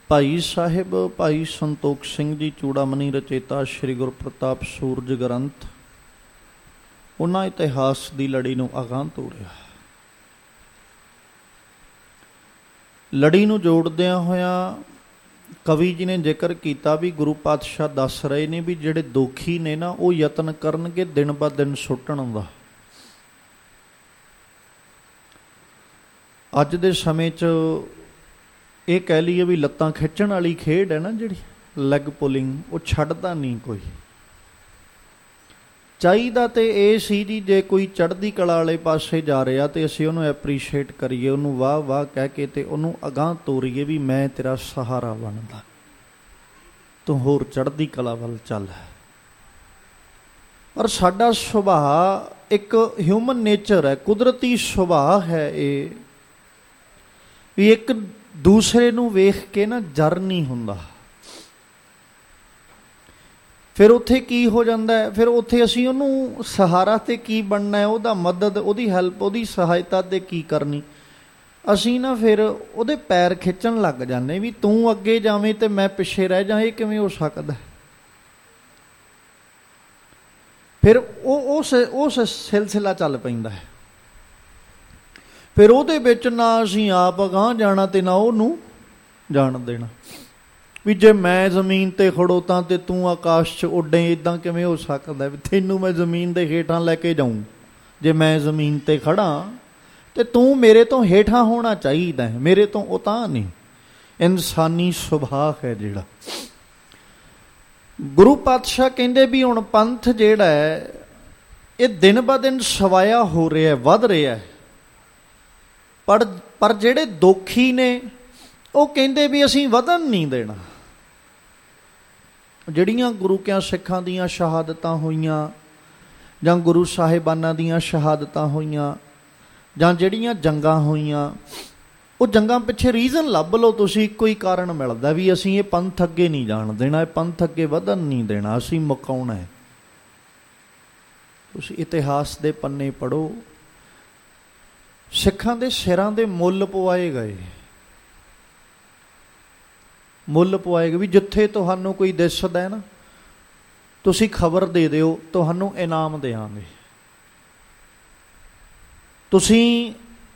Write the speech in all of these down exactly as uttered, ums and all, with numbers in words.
ਭਾਈ ਸਾਹਿਬ ਭਾਈ ਸੰਤੋਖ ਸਿੰਘ ਜੀ ਚੂੜਾਮਣੀ ਰਚੇਤਾ ਸ਼੍ਰੀ ਗੁਰੂ ਪ੍ਰਤਾਪ ਸੂਰਜ ਗ੍ਰੰਥ, ਉਹਨਾਂ ਇਤਿਹਾਸ ਦੀ ਲੜੀ ਨੂੰ ਅਗਾਂਹ ਤੋਰਿਆ। ਲੜੀ ਨੂੰ ਜੋੜਦਿਆਂ ਹੋਇਆਂ ਕਵੀ ਜੀ ਨੇ ਜ਼ਿਕਰ ਕੀਤਾ ਵੀ ਗੁਰੂ ਪਾਤਸ਼ਾਹ ਦੱਸ ਰਹੇ ਨੇ ਵੀ ਜਿਹੜੇ ਦੋਖੀ ਨੇ ਨਾ, ਉਹ ਯਤਨ ਕਰਨਗੇ ਦਿਨ ਬ ਦਿਨ ਸੁੱਟਣ ਦਾ। ਅੱਜ ਦੇ ਸਮੇਂ 'ਚ ਇਹ ਕਹਿ ਲਈਏ ਵੀ ਲੱਤਾਂ ਖਿੱਚਣ ਵਾਲੀ ਖੇਡ ਹੈ ਨਾ ਜਿਹੜੀ ਲੈਗ ਪੁਲਿੰਗ, ਉਹ ਛੱਡਦਾ ਨਹੀਂ ਕੋਈ। ਚਾਹੀਦਾ ਤੇ ਇਹ ਸੀ ਜੀ, ਜੇ ਕੋਈ ਚੜ੍ਹਦੀ ਕਲਾ ਵਾਲੇ ਪਾਸੇ ਜਾ ਰਿਹਾ ਤੇ ਅਸੀਂ ਉਹਨੂੰ ਐਪਰੀਸ਼ੀਏਟ ਕਰੀਏ, ਉਹਨੂੰ ਵਾਹ ਵਾਹ ਕਹਿ ਕੇ ਤੇ ਉਹਨੂੰ ਅਗਾਂਹ ਤੋਰੀਏ ਵੀ ਮੈਂ ਤੇਰਾ ਸਹਾਰਾ ਬਣਦਾ, ਤੂੰ ਹੋਰ ਚੜ੍ਹਦੀ ਕਲਾ ਵੱਲ ਚੱਲ। ਪਰ ਸਾਡਾ ਸੁਭਾਅ ਇੱਕ ਹਿਊਮਨ ਨੇਚਰ ਹੈ, ਕੁਦਰਤੀ ਸੁਭਾਅ ਹੈ ਇਹ, ਵੀ ਇੱਕ ਦੂਸਰੇ ਨੂੰ ਵੇਖ ਕੇ ਨਾ ਜਰ ਨਹੀਂ ਹੁੰਦਾ। ਫਿਰ ਉੱਥੇ ਕੀ ਹੋ ਜਾਂਦਾ ਹੈ, ਫਿਰ ਉੱਥੇ ਅਸੀਂ ਉਹਨੂੰ ਸਹਾਰਾ ਤੇ ਕੀ ਬਣਨਾ ਹੈ, ਉਹਦਾ ਮਦਦ, ਉਹਦੀ ਹੈਲਪ, ਉਹਦੀ ਸਹਾਇਤਾ ਤੇ ਕੀ ਕਰਨੀ। ਅਸੀਂ ਨਾ ਫਿਰ ਉਹਦੇ ਪੈਰ ਖਿੱਚਣ ਲੱਗ ਜਾਂਦੇ ਵੀ ਤੂੰ ਅੱਗੇ ਜਾਵੇਂ ਤੇ ਮੈਂ ਪਿੱਛੇ ਰਹਿ ਜਾ, ਇਹ ਕਿਵੇਂ ਹੋ ਸਕਦਾ। ਫਿਰ ਉਹ ਉਸ ਉਸ ਸਿਲਸਿਲਾ ਚੱਲ ਪੈਂਦਾ ਹੈ। ਫਿਰ ਉਹਦੇ ਵਿੱਚ ਨਾ ਅਸੀਂ ਆਪ ਅਗਾਂਹ ਜਾਣਾ ਤੇ ਨਾ ਉਹਨੂੰ ਜਾਣ ਦੇਣਾ। ਵੀ ਜੇ ਮੈਂ ਜ਼ਮੀਨ 'ਤੇ ਖੜੋਤਾਂ ਤੇ ਤੂੰ ਆਕਾਸ਼ 'ਚ ਉੱਡੇ, ਇੱਦਾਂ ਕਿਵੇਂ ਹੋ ਸਕਦਾ ਵੀ ਤੈਨੂੰ ਮੈਂ ਜ਼ਮੀਨ ਦੇ ਹੇਠਾਂ ਲੈ ਕੇ ਜਾਊਂ। ਜੇ ਮੈਂ ਜ਼ਮੀਨ 'ਤੇ ਖੜ੍ਹਾਂ ਤੇ ਤੂੰ ਮੇਰੇ ਤੋਂ ਹੇਠਾਂ ਹੋਣਾ ਚਾਹੀਦਾ ਹੈ, ਮੇਰੇ ਤੋਂ ਉਤਾਂਹ ਨਹੀਂ। ਇਨਸਾਨੀ ਸੁਭਾਅ ਹੈ ਜਿਹੜਾ। ਗੁਰੂ ਪਾਤਸ਼ਾਹ ਕਹਿੰਦੇ ਵੀ ਹੁਣ ਪੰਥ ਜਿਹੜਾ ਹੈ ਇਹ ਦਿਨ ਬ ਦਿਨ ਸਵਾਇਆ ਹੋ ਰਿਹਾ, ਵੱਧ ਰਿਹਾ। ਪਰ ਪਰ ਜਿਹੜੇ ਦੋਖੀ ਨੇ ਉਹ ਕਹਿੰਦੇ ਵੀ ਅਸੀਂ ਵਧਣ ਨਹੀਂ ਦੇਣਾ। ਜਿਹੜੀਆਂ ਗੁਰੂ ਕਿਆਂ ਸਿੱਖਾਂ ਦੀਆਂ ਸ਼ਹਾਦਤਾਂ ਹੋਈਆਂ ਜਾਂ ਗੁਰੂ ਸਾਹਿਬਾਨਾਂ ਦੀਆਂ ਸ਼ਹਾਦਤਾਂ ਹੋਈਆਂ ਜਾਂ ਜਿਹੜੀਆਂ ਜੰਗਾਂ ਹੋਈਆਂ, ਉਹ ਜੰਗਾਂ ਪਿੱਛੇ ਰੀਜ਼ਨ ਲੱਭ ਲਓ ਤੁਸੀਂ, ਇੱਕੋ ਹੀ ਕਾਰਨ ਮਿਲਦਾ ਵੀ ਅਸੀਂ ਇਹ ਪੰਥ ਅੱਗੇ ਨਹੀਂ ਜਾਣ ਦੇਣਾ, ਇਹ ਪੰਥ ਅੱਗੇ ਵਧਣ ਨਹੀਂ ਦੇਣਾ, ਅਸੀਂ ਮੁਕਾਉਣਾ ਹੈ। ਤੁਸੀਂ ਇਤਿਹਾਸ ਦੇ ਪੰਨੇ ਪੜ੍ਹੋ, ਸਿੱਖਾਂ ਦੇ ਸਿਰਾਂ ਦੇ ਮੁੱਲ ਪਵਾਏ ਗਏ, ਮੁੱਲ ਪਵਾਏ ਗਏ ਵੀ ਜਿੱਥੇ ਤੁਹਾਨੂੰ ਕੋਈ ਦਿਸਦਾ ਹੈ ਨਾ, ਤੁਸੀਂ ਖਬਰ ਦੇ ਦਿਓ, ਤੁਹਾਨੂੰ ਇਨਾਮ ਦਿਆਂਗੇ। ਤੁਸੀਂ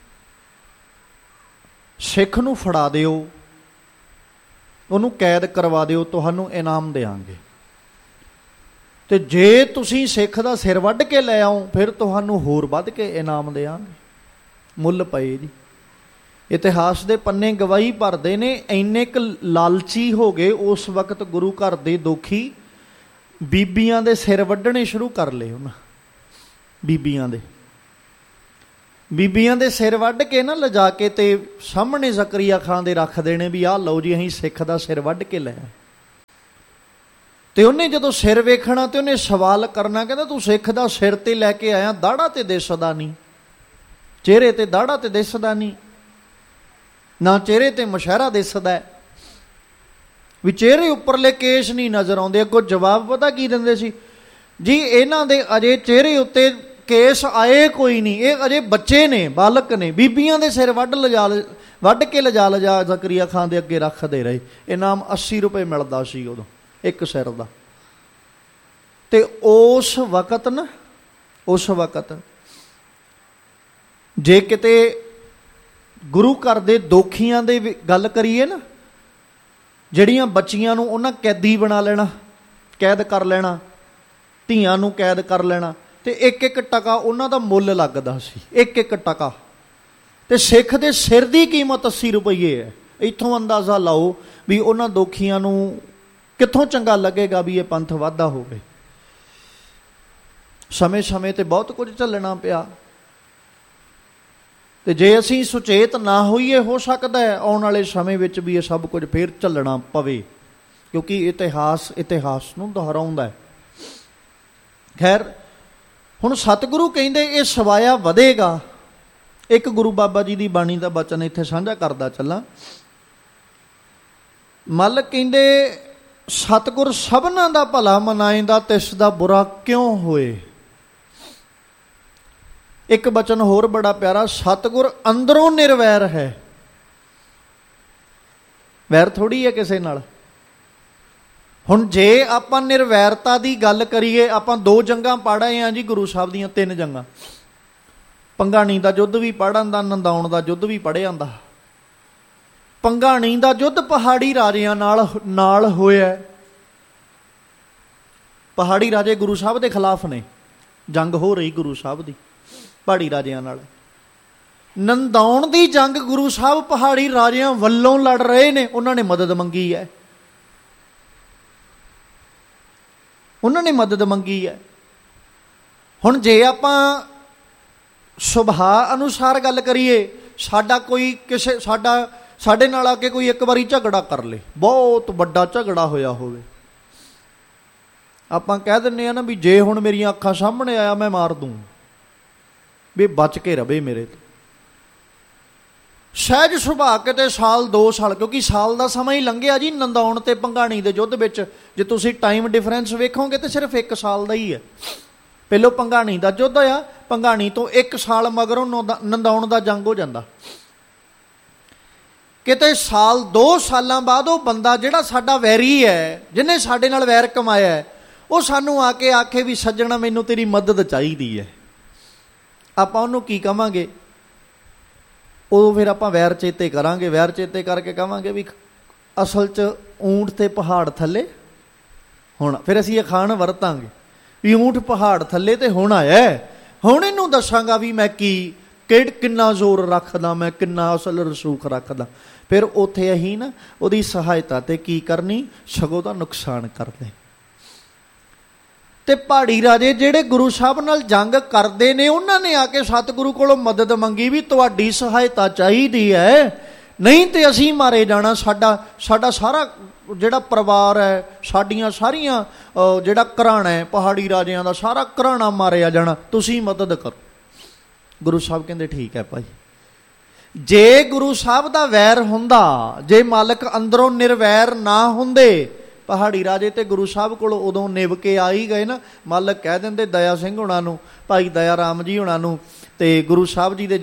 ਸਿੱਖ ਨੂੰ ਫੜਾ ਦਿਓ, ਉਹਨੂੰ ਕੈਦ ਕਰਵਾ ਦਿਓ, ਤੁਹਾਨੂੰ ਇਨਾਮ ਦਿਆਂਗੇ। ਤੇ ਜੇ ਤੁਸੀਂ ਸਿੱਖ ਦਾ ਸਿਰ ਵੱਢ ਕੇ ਲੈ ਆਓ, ਫਿਰ ਤੁਹਾਨੂੰ ਹੋਰ ਵੱਧ ਕੇ ਇਨਾਮ ਦਿਆਂਗੇ। ਮੁੱਲ ਪਏ ਜੀ। ਇਤਿਹਾਸ ਦੇ ਪੰਨੇ ਗਵਾਹੀ ਭਰਦੇ ਨੇ। ਇੰਨੇ ਕੁ ਲਾਲਚੀ ਹੋ ਗਏ ਉਸ ਵਕਤ ਗੁਰੂ ਘਰ ਦੇ ਦੋਖੀ, ਬੀਬੀਆਂ ਦੇ ਸਿਰ ਵੱਢਣੇ ਸ਼ੁਰੂ ਕਰ ਲਏ ਉਹਨਾਂ। ਬੀਬੀਆਂ ਦੇ ਬੀਬੀਆਂ ਦੇ ਸਿਰ ਵੱਢ ਕੇ ਨਾ ਲਿਜਾ ਕੇ ਤੇ ਸਾਹਮਣੇ ਜ਼ਕਰੀਆ ਖਾਨ ਦੇ ਰੱਖ ਦੇਣੇ ਵੀ ਆਹ ਲਓ ਜੀ, ਅਸੀਂ ਸਿੱਖ ਦਾ ਸਿਰ ਵੱਢ ਕੇ ਲੈ ਆਏ। ਤੇ ਉਹਨੇ ਜਦੋਂ ਸਿਰ ਵੇਖਣਾ ਤੇ ਉਹਨੇ ਸਵਾਲ ਕਰਨਾ, ਕਹਿੰਦਾ ਤੂੰ ਸਿੱਖ ਦਾ ਸਿਰ ਤੇ ਲੈ ਕੇ ਆਇਆ, ਦਾੜਾ ਤੇ ਦਿਸਦਾ ਨਹੀਂ, ਚਿਹਰੇ ਤੇ ਦਾੜਾ ਤੇ ਦਿਸਦਾ ਨਹੀਂ, ਨਾ ਚਿਹਰੇ ਤੇ ਮੁਸ਼ਹਿਰਾ ਦਿਸਦਾ ਹੈ, ਵੀ ਚਿਹਰੇ ਉੱਪਰਲੇ ਕੇਸ ਨਹੀਂ ਨਜ਼ਰ ਆਉਂਦੇ। ਅੱਗੋਂ ਜਵਾਬ ਪਤਾ ਕੀ ਦਿੰਦੇ ਸੀ ਜੀ, ਇਹਨਾਂ ਦੇ ਅਜੇ ਚਿਹਰੇ ਉੱਤੇ ਕੇਸ ਆਏ ਕੋਈ ਨਹੀਂ, ਇਹ ਅਜੇ ਬੱਚੇ ਨੇ, ਬਾਲਕ ਨੇ। ਬੀਬੀਆਂ ਦੇ ਸਿਰ ਵੱਢ ਲਿਜਾ ਵੱਢ ਕੇ ਲਿਜਾ ਲਿਜਾ ਜ਼ਕਰੀਆ ਖਾਨ ਦੇ ਅੱਗੇ ਰੱਖਦੇ ਰਹੇ। ਇਨਾਮ ਅੱਸੀ ਰੁਪਏ ਮਿਲਦਾ ਸੀ ਉਦੋਂ ਇੱਕ ਸਿਰ ਦਾ। ਤੇ ਉਸ ਵਕਤ ਨਾ ਉਸ ਵਕਤ ਜੇ ਕਿਤੇ ਗੁਰੂ ਘਰ ਦੇ ਦੋਖੀਆਂ ਦੇ ਗੱਲ ਕਰੀਏ ਨਾ, ਜਿਹੜੀਆਂ ਬੱਚੀਆਂ ਨੂੰ ਉਹਨਾਂ ਕੈਦੀ ਬਣਾ ਲੈਣਾ, ਕੈਦ ਕਰ ਲੈਣਾ, ਧੀਆਂ ਨੂੰ ਕੈਦ ਕਰ ਲੈਣਾ, ਤੇ ਇੱਕ ਇੱਕ ਟਕਾ ਉਹਨਾਂ ਦਾ ਮੁੱਲ ਲੱਗਦਾ ਸੀ, ਇੱਕ ਇੱਕ ਟਕਾ। ਤੇ ਸਿੱਖ ਦੇ ਸਿਰ ਦੀ ਕੀਮਤ ਅੱਸੀ ਰੁਪਈਏ ਹੈ। ਇੱਥੋਂ ਅੰਦਾਜ਼ਾ ਲਾਓ ਵੀ ਉਹਨਾਂ ਦੋਖੀਆਂ ਨੂੰ ਕਿੱਥੋਂ ਚੰਗਾ ਲੱਗੇਗਾ ਵੀ ਇਹ ਪੰਥ ਵਾਧਾ ਹੋਵੇ। ਸਮੇਂ ਸਮੇਂ ਤੇ ਬਹੁਤ ਕੁਝ ਝੱਲਣਾ ਪਿਆ। ਤੇ ਜੇ ਅਸੀਂ ਸੁਚੇਤ ਨਾ ਹੋਈਏ, ਹੋ ਸਕਦਾ ਹੈ ਆਉਣ ਵਾਲੇ ਸਮੇਂ ਵਿੱਚ ਵੀ ਇਹ ਸਭ ਕੁਝ ਫੇਰ ਝੱਲਣਾ ਪਵੇ, ਕਿਉਂਕਿ ਇਤਿਹਾਸ ਇਤਿਹਾਸ ਨੂੰ ਦੁਹਰਾਉਂਦਾ ਹੈ। ਖੈਰ, ਹੁਣ ਸਤਿਗੁਰੂ ਕਹਿੰਦੇ ਇਹ ਸਵਾਇਆ ਵਧੇਗਾ। ਇੱਕ ਗੁਰੂ ਬਾਬਾ ਜੀ ਦੀ ਬਾਣੀ ਦਾ ਬਚਨ ਇੱਥੇ ਸਾਂਝਾ ਕਰਦਾ ਚੱਲਾਂ। ਮੱਲ ਕਹਿੰਦੇ ਸਤਿਗੁਰ ਸਭਨਾਂ ਦਾ ਭਲਾ ਮਨਾਏਂਦਾ, ਤਿਸ ਦਾ ਬੁਰਾ ਕਿਉਂ ਹੋਏ। ਇੱਕ ਬਚਨ ਹੋਰ ਬੜਾ ਪਿਆਰਾ, ਸਤਿਗੁਰ ਅੰਦਰੋਂ ਨਿਰਵੈਰ ਹੈ। ਵੈਰ ਥੋੜ੍ਹੀ ਹੈ ਕਿਸੇ ਨਾਲ। ਹੁਣ ਜੇ ਆਪਾਂ ਨਿਰਵੈਰਤਾ ਦੀ ਗੱਲ ਕਰੀਏ, ਆਪਾਂ ਦੋ ਜੰਗਾਂ ਪੜ੍ਹ ਆਏ ਹਾਂ ਜੀ ਗੁਰੂ ਸਾਹਿਬ ਦੀਆਂ, ਤਿੰਨ ਜੰਗਾਂ। ਭੰਗਾਣੀ ਦਾ ਯੁੱਧ ਵੀ ਪੜ੍ਹ ਆਂਦਾ, ਨੰਦਾਉਣ ਦਾ ਯੁੱਧ ਵੀ ਪੜ੍ਹ ਆਂਦਾ। ਭੰਗਾਣੀ ਦਾ ਯੁੱਧ ਪਹਾੜੀ ਰਾਜਿਆਂ ਨਾਲ ਨਾਲ ਹੋਇਆ। ਪਹਾੜੀ ਰਾਜੇ ਗੁਰੂ ਸਾਹਿਬ ਦੇ ਖਿਲਾਫ ਨੇ, ਜੰਗ ਹੋ ਰਹੀ ਗੁਰੂ ਸਾਹਿਬ ਦੀ ਪਹਾੜੀ ਰਾਜਿਆਂ ਨਾਲ। ਨੰਦਾਉਣ ਦੀ ਜੰਗ ਗੁਰੂ ਸਾਹਿਬ ਪਹਾੜੀ ਰਾਜਿਆਂ ਵੱਲੋਂ ਲੜ ਰਹੇ ਨੇ, ਉਹਨਾਂ ਨੇ ਮਦਦ ਮੰਗੀ ਹੈ, ਉਹਨਾਂ ਨੇ ਮਦਦ ਮੰਗੀ ਹੈ। ਹੁਣ ਜੇ ਆਪਾਂ ਸੁਭਾਅ ਅਨੁਸਾਰ ਗੱਲ ਕਰੀਏ, ਸਾਡਾ ਕੋਈ ਕਿਸੇ ਸਾਡਾ ਸਾਡੇ ਨਾਲ ਆ ਕੇ ਕੋਈ ਇੱਕ ਵਾਰੀ ਝਗੜਾ ਕਰ ਲੇ, ਬਹੁਤ ਵੱਡਾ ਝਗੜਾ ਹੋਇਆ ਹੋਵੇ, ਆਪਾਂ ਕਹਿ ਦਿੰਦੇ ਹਾਂ ਨਾ ਵੀ ਜੇ ਹੁਣ ਮੇਰੀਆਂ ਅੱਖਾਂ ਸਾਹਮਣੇ ਆਇਆ ਮੈਂ ਮਾਰ ਦੂੰ, ਵੀ ਬਚ ਕੇ ਰਵੇ ਮੇਰੇ ਤੋਂ। ਸਹਿਜ ਸੁਭਾਅ ਕਿਤੇ ਸਾਲ ਦੋ ਸਾਲ, ਕਿਉਂਕਿ ਸਾਲ ਦਾ ਸਮਾਂ ਹੀ ਲੰਘਿਆ ਜੀ ਨੰਦਾਉਣ ਤੇ ਭੰਗਾਣੀ ਦੇ ਯੁੱਧ ਵਿੱਚ। ਜੇ ਤੁਸੀਂ ਟਾਈਮ ਡਿਫਰੈਂਸ ਵੇਖੋਗੇ ਤਾਂ ਸਿਰਫ ਇੱਕ ਸਾਲ ਦਾ ਹੀ ਹੈ। ਪਹਿਲੋਂ ਭੰਗਾਣੀ ਦਾ ਯੁੱਧ ਹੋਇਆ, ਭੰਗਾਣੀ ਤੋਂ ਇੱਕ ਸਾਲ ਮਗਰੋਂ ਨੰਦਾਉਣ ਦਾ ਜੰਗ ਹੋ ਜਾਂਦਾ। ਕਿਤੇ ਸਾਲ ਦੋ ਸਾਲਾਂ ਬਾਅਦ ਉਹ ਬੰਦਾ ਜਿਹੜਾ ਸਾਡਾ ਵੈਰੀ ਹੈ, ਜਿਹਨੇ ਸਾਡੇ ਨਾਲ ਵੈਰ ਕਮਾਇਆ, ਉਹ ਸਾਨੂੰ ਆ ਕੇ ਆਖੇ ਵੀ ਸੱਜਣਾ ਮੈਨੂੰ ਤੇਰੀ ਮਦਦ ਚਾਹੀਦੀ ਹੈ। ਆਪਾਂ ਉਹਨੂੰ ਕੀ ਕਵਾਂਗੇ? ਉਦੋਂ ਫਿਰ ਆਪਾਂ ਵੈਰ ਚੇਤੇ ਕਰਾਂਗੇ, ਵੈਰ ਚੇਤੇ ਕਰਕੇ ਕਵਾਂਗੇ ਵੀ ਅਸਲ 'ਚ ਊਂਠ ਤੇ ਪਹਾੜ ਥੱਲੇ ਹੁਣ, ਫਿਰ ਅਸੀਂ ਅਖਾਣ ਵਰਤਾਂਗੇ ਵੀ ਊਂਠ ਪਹਾੜ ਥੱਲੇ ਤੇ ਹੁਣ ਆਇਆ, ਹੁਣ ਇਹਨੂੰ ਦੱਸਾਂਗਾ ਵੀ ਮੈਂ ਕੀ ਕਿ ਕਿੰਨਾ ਜ਼ੋਰ ਰੱਖਦਾ, ਮੈਂ ਕਿੰਨਾ ਅਸਲ ਰਸੂਖ ਰੱਖਦਾ। ਫਿਰ ਉੱਥੇ ਅਸੀਂ ਨਾ ਉਹਦੀ ਸਹਾਇਤਾ ਤੇ ਕੀ ਕਰਨੀ, ਸਗੋਂ ਦਾ ਨੁਕਸਾਨ ਕਰਦੇ। ਤੇ ਪਹਾੜੀ ਰਾਜੇ ਜਿਹੜੇ ਗੁਰੂ ਸਾਹਿਬ ਨਾਲ ਜੰਗ ਕਰਦੇ ਨੇ, ਉਹਨਾਂ ਨੇ ਆ ਕੇ ਸਤਿਗੁਰੂ ਕੋਲੋਂ ਮਦਦ ਮੰਗੀ ਵੀ ਤੁਹਾਡੀ ਸਹਾਇਤਾ ਚਾਹੀਦੀ ਹੈ, ਨਹੀਂ ਤੇ ਅਸੀਂ ਮਾਰੇ ਜਾਣਾ, ਸਾਡਾ ਸਾਡਾ ਸਾਰਾ ਜਿਹੜਾ ਪਰਿਵਾਰ ਹੈ, ਸਾਡੀਆਂ ਸਾਰੀਆਂ ਜਿਹੜਾ ਘਰਾਣਾ ਹੈ ਪਹਾੜੀ ਰਾਜਿਆਂ ਦਾ, ਸਾਰਾ ਘਰਾਣਾ ਮਾਰਿਆ ਜਾਣਾ, ਤੁਸੀਂ ਮਦਦ ਕਰੋ। ਗੁਰੂ ਸਾਹਿਬ ਕਹਿੰਦੇ ਠੀਕ ਹੈ ਭਾਈ। ਜੇ ਗੁਰੂ ਸਾਹਿਬ ਦਾ ਵੈਰ ਹੁੰਦਾ, ਜੇ ਮਾਲਕ ਅੰਦਰੋਂ ਨਿਰਵੈਰ ਨਾ ਹੁੰਦੇ, ਪਹਾੜੀ ਰਾਜੇ ਤੇ ਗੁਰੂ ਸਾਹਿਬ ਕੋਲ ਉਦੋਂ ਨਿਭ ਕੇ ਆ ਹੀ ਗਏ ਨਾ। ਮਾਲਕ ਕਹਿ ਦਿੰਦੇ ਦਇਆ ਸਿੰਘ ਹੁਣਾਂ ਨੂੰ, ਭਾਈ ਦਇਆ ਰਾਮ ਜੀ ਹੁਣਾਂ ਨੂੰ, ਤੇ ਗੁਰੂ ਸਾਹਿਬ ਜੀ ਦੇ